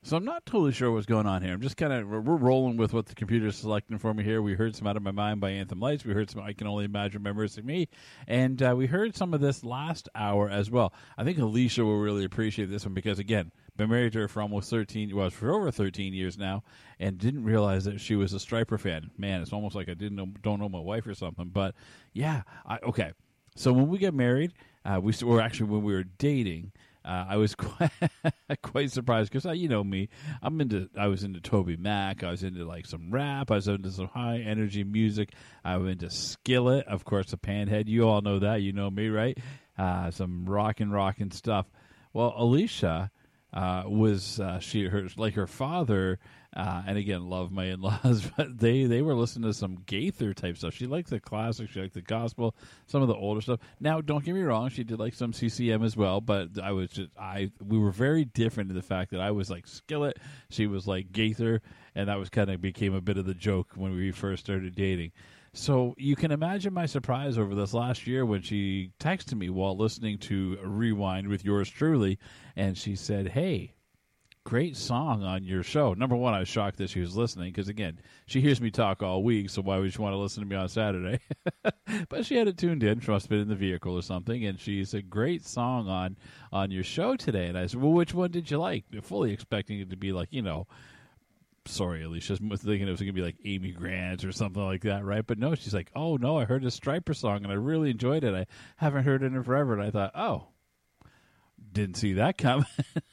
So I'm not totally sure what's going on here. I'm just kind of we're rolling with what the computer's selecting for me here. We heard some "Out of My Mind" by Anthem Lights. We heard some "I Can Only Imagine" by Mercy Me, and we heard some of this last hour as well. I think Alicia will really appreciate this one because again, been married to her for almost 13, well, for over 13 years now, and didn't realize that she was a Stryper fan. Man, it's almost like I don't know my wife or something. But yeah, okay. So when we got married, or actually when we were dating. I was quite surprised because you know me, I was into Toby Mac, I was into like some rap, I was into some high energy music, I was into Skillet, of course, the Panhead. You all know that, you know me, right? Some rockin' stuff. Well, Alicia was her father, and again, love my in-laws, but they were listening to some Gaither type stuff. She liked the classics, she liked the gospel, some of the older stuff. Now, don't get me wrong, she did like some CCM as well, but we were very different in the fact that I was like Skillet, she was like Gaither, and that was kind of became a bit of the joke when we first started dating. So you can imagine my surprise over this last year when she texted me while listening to Rewind with yours truly, and she said, "Hey, great song on your show." Number one, I was shocked that she was listening because, again, she hears me talk all week, so why would she want to listen to me on Saturday? But she had it tuned in. She must have been in the vehicle or something, and she said, "Great song on your show today." And I said, "Well, which one did you like?" Fully expecting it to be like, sorry, Alicia, I was thinking it was going to be like Amy Grant or something like that, right? But no, she's like, "Oh, no, I heard a Stryper song, and I really enjoyed it. I haven't heard it in forever." And I thought, oh, didn't see that coming.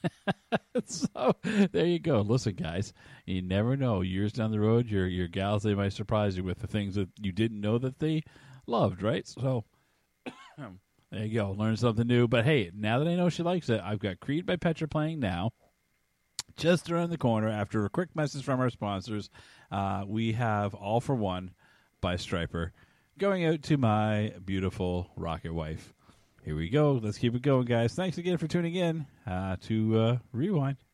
So there you go. Listen, guys, you never know. Years down the road, your gals, they might surprise you with the things that you didn't know that they loved, right? So there you go. Learn something new. But hey, now that I know she likes it, I've got Creed by Petra playing now. Just around the corner, after a quick message from our sponsors, we have All for One by Stryper going out to my beautiful rocket wife. Here we go. Let's keep it going, guys. Thanks again for tuning in to Rewind.